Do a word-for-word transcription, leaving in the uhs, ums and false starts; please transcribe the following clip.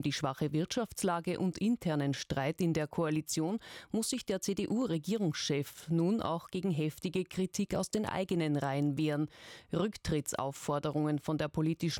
Die schwache Wirtschaftslage und internen Streit in der Koalition muss sich der C D U-Regierungschef nun auch gegen heftige Kritik aus den eigenen Reihen wehren. Rücktrittsaufforderungen von der politischen